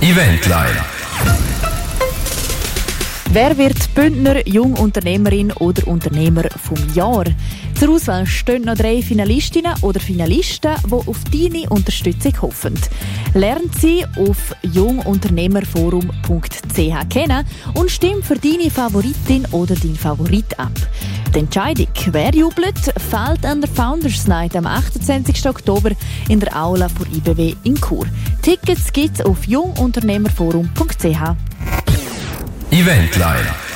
Eventline. Wer wird Bündner Jungunternehmerin oder Unternehmer vom Jahr? Zur Auswahl stehen noch 3 Finalistinnen oder Finalisten, die auf deine Unterstützung hoffen. Lern sie auf jungunternehmerforum.ch kennen und stimm für deine Favoritin oder deinen Favorit ab. Die Entscheidung, wer jubelt, fällt an der Founders Night am 28. Oktober in der Aula für IBW in Chur. Tickets gibt's auf jungunternehmerforum.ch. Eventline.